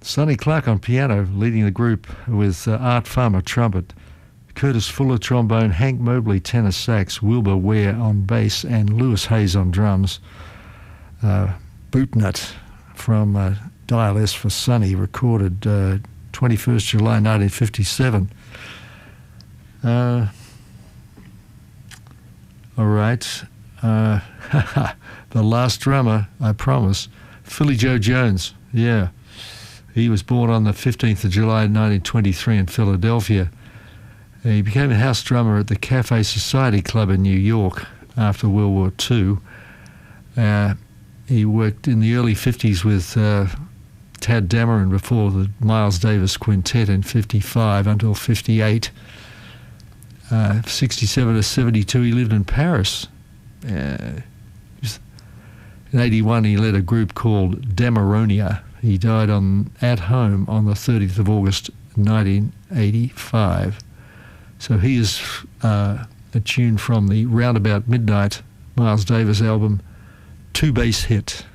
Sonny Clark on piano, leading the group with Art Farmer trumpet, Curtis Fuller trombone, Hank Mobley tenor sax, Wilbur Ware on bass, and Lewis Hayes on drums. Bootnut from Dial S for Sonny, recorded 21st July 1957. All right. The last drummer, I promise, Philly Joe Jones. Yeah. He was born on the 15th of July 1923 in Philadelphia. He became a house drummer at the Cafe Society Club in New York after World War II. He worked in the early 50s with Tad Dameron before the Miles Davis Quintet in 55 until 58. 67 to 72, he lived in Paris. In 81, he led a group called Dameronia. He died at home on the 30th of August 1985. So he is a tune from the Roundabout Midnight Miles Davis album, Two Bass Hit.